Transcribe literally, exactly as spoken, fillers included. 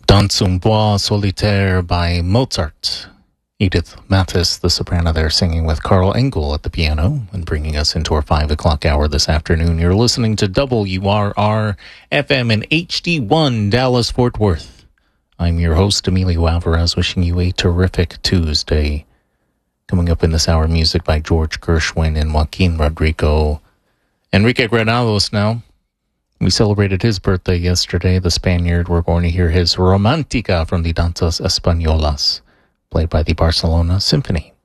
Danse un bois solitaire by Mozart. Edith Mathis, the soprano there, singing with Carl Engel at the piano and bringing us into our five o'clock hour this afternoon. You're listening to W R R F M and H D one Dallas-Fort Worth. I'm your host, Emilio Alvarez, wishing you a terrific Tuesday. Coming up in this hour, music by George Gershwin and Joaquin Rodrigo. Enrique Granados now. We celebrated his birthday yesterday, the Spaniard. We're going to hear his Romantica from the Danzas Españolas, played by the Barcelona Symphony.